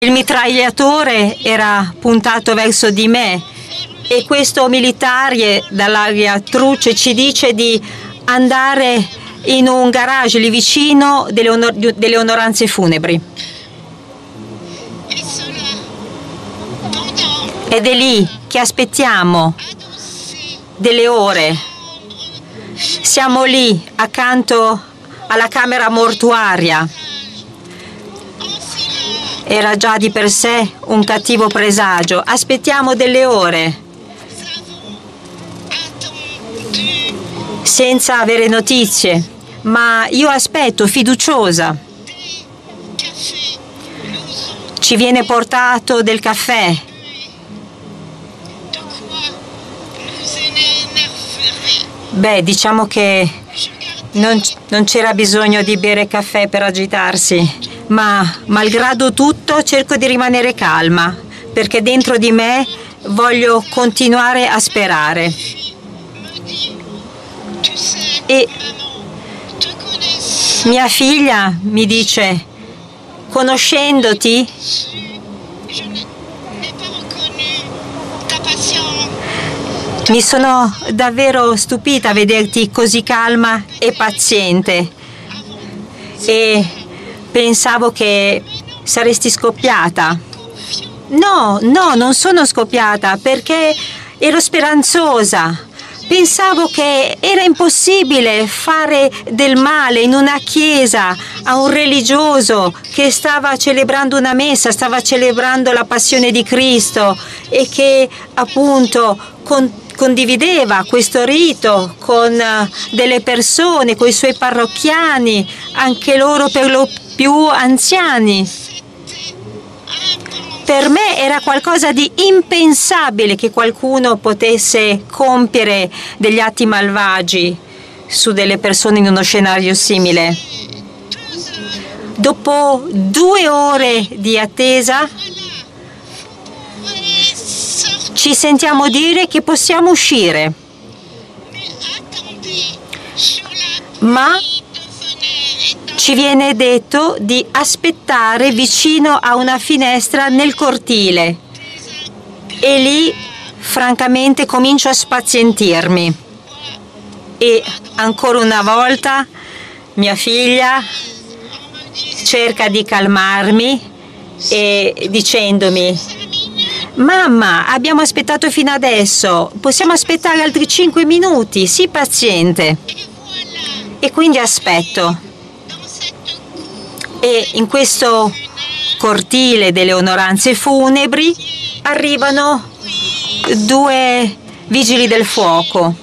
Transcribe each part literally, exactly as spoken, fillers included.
Il mitragliatore era puntato verso di me e questo militare dall'aria truce ci dice di andare in un garage lì vicino delle, onor- delle onoranze funebri. Ed è lì che aspettiamo delle ore. Siamo lì accanto alla camera mortuaria. Era già di per sé un cattivo presagio. Aspettiamo delle ore senza avere notizie, ma io aspetto fiduciosa. Ci viene portato del caffè. Beh, diciamo che non, non c'era bisogno di bere caffè per agitarsi, ma malgrado tutto cerco di rimanere calma, perché dentro di me voglio continuare a sperare. E mia figlia mi dice, conoscendoti, mi sono davvero stupita a vederti così calma e paziente e pensavo che saresti scoppiata. No, no, non sono scoppiata perché ero speranzosa. Pensavo che era impossibile fare del male in una chiesa a un religioso che stava celebrando una messa, stava celebrando la passione di Cristo e che appunto con condivideva questo rito con delle persone, con i suoi parrocchiani, anche loro per lo più anziani. Per me era qualcosa di impensabile che qualcuno potesse compiere degli atti malvagi su delle persone in uno scenario simile. Dopo due ore di attesa, ci sentiamo dire che possiamo uscire, ma ci viene detto di aspettare vicino a una finestra nel cortile e lì francamente comincio a spazientirmi e ancora una volta mia figlia cerca di calmarmi e dicendomi: mamma, abbiamo aspettato fino adesso, possiamo aspettare altri cinque minuti, sii paziente. E quindi aspetto. E in questo cortile delle onoranze funebri arrivano due vigili del fuoco,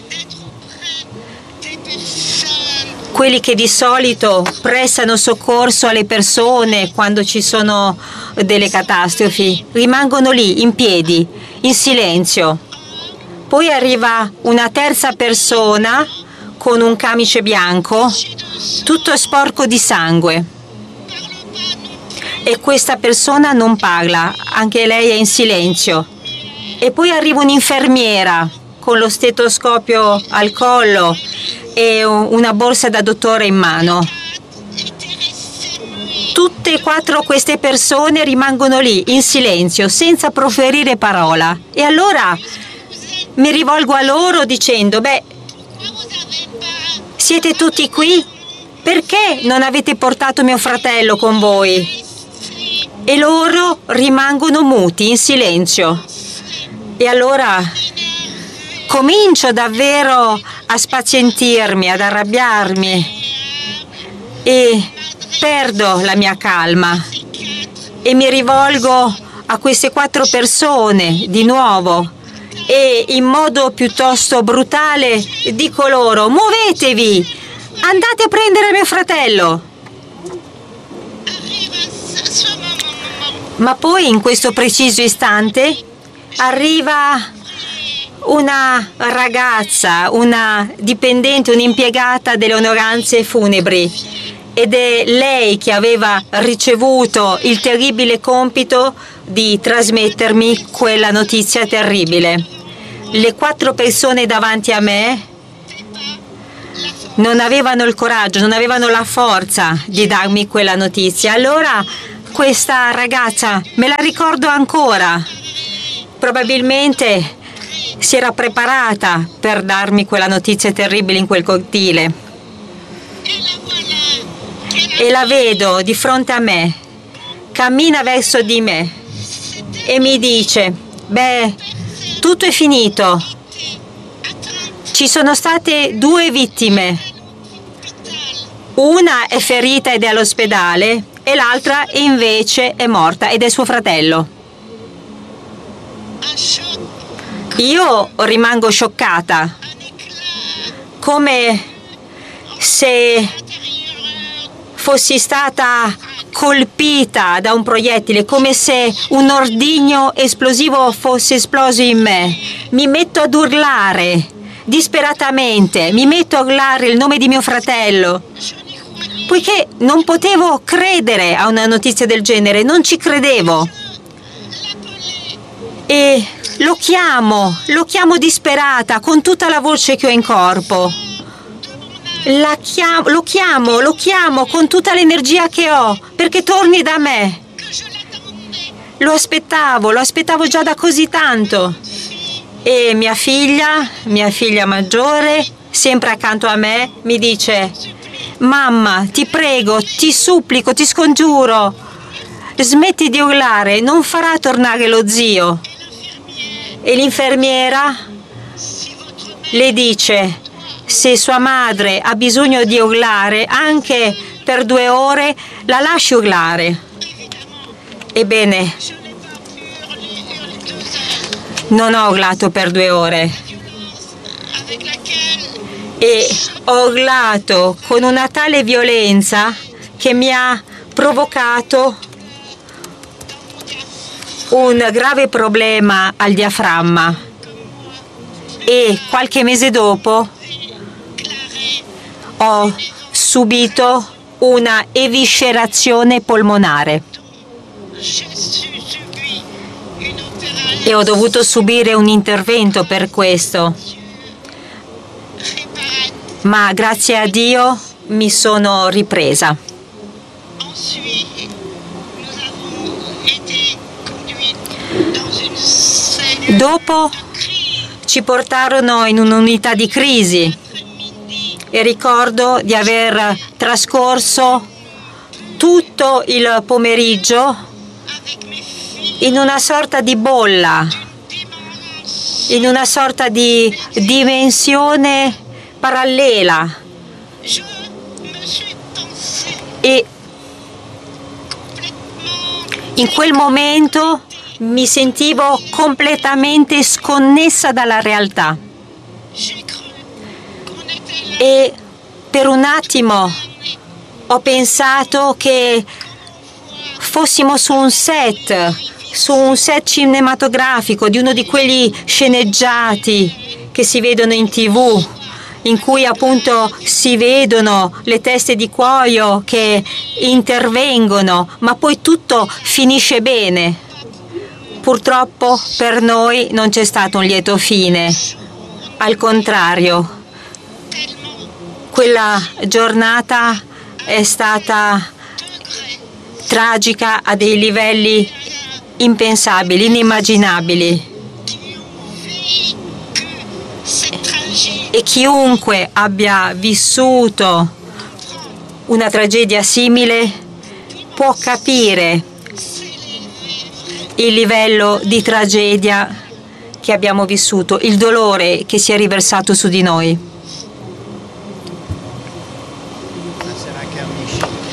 quelli che di solito prestano soccorso alle persone quando ci sono delle catastrofi, rimangono lì in piedi, in silenzio. Poi arriva una terza persona con un camice bianco, tutto sporco di sangue. E questa persona non parla, anche lei è in silenzio. E poi arriva un'infermiera con lo stetoscopio al collo e una borsa da dottore in mano. Tutte e quattro queste persone rimangono lì in silenzio, senza proferire parola. E allora mi rivolgo a loro dicendo: beh, siete tutti qui? Perché non avete portato mio fratello con voi? E loro rimangono muti, in silenzio. E allora comincio davvero a spazientirmi, ad arrabbiarmi e perdo la mia calma e mi rivolgo a queste quattro persone di nuovo e in modo piuttosto brutale dico loro: muovetevi, andate a prendere mio fratello. Ma poi in questo preciso istante arriva una ragazza, una dipendente, un'impiegata delle onoranze funebri, ed è lei che aveva ricevuto il terribile compito di trasmettermi quella notizia terribile. Le quattro persone davanti a me non avevano il coraggio, non avevano la forza di darmi quella notizia. Allora questa ragazza, me la ricordo ancora. Probabilmente si era preparata per darmi quella notizia terribile in quel cortile. E la vedo di fronte a me, cammina verso di me e mi dice: beh, tutto è finito. Ci sono state due vittime. Una è ferita ed è all'ospedale e l'altra invece è morta ed è suo fratello. Io rimango scioccata, come se fossi stata colpita da un proiettile, come se un ordigno esplosivo fosse esploso in me. Mi metto ad urlare disperatamente, mi metto a urlare il nome di mio fratello, poiché non potevo credere a una notizia del genere, non ci credevo. E lo chiamo, lo chiamo disperata, con tutta la voce che ho in corpo. La chiamo, lo chiamo, lo chiamo con tutta l'energia che ho, perché torni da me. Lo aspettavo, lo aspettavo già da così tanto. E mia figlia, mia figlia maggiore, sempre accanto a me, mi dice: mamma, ti prego, ti supplico, ti scongiuro, smetti di urlare, non farà tornare lo zio. E l'infermiera le dice: se sua madre ha bisogno di urlare anche per due ore, la lasci urlare. Ebbene, non ho urlato per due ore e ho urlato con una tale violenza che mi ha provocato un grave problema al diaframma e qualche mese dopo ho subito una eviscerazione polmonare e ho dovuto subire un intervento per questo, ma grazie a Dio mi sono ripresa. Dopo ci portarono in un'unità di crisi e ricordo di aver trascorso tutto il pomeriggio in una sorta di bolla, in una sorta di dimensione parallela, e in quel momento mi sentivo completamente sconnessa dalla realtà e per un attimo ho pensato che fossimo su un set, su un set cinematografico di uno di quelli sceneggiati che si vedono in tivù, in cui appunto si vedono le teste di cuoio che intervengono, ma poi tutto finisce bene. Purtroppo per noi non c'è stato un lieto fine, al contrario, quella giornata è stata tragica a dei livelli impensabili, inimmaginabili. E chiunque abbia vissuto una tragedia simile può capire il livello di tragedia che abbiamo vissuto, il dolore che si è riversato su di noi. Buonasera anche a Amici.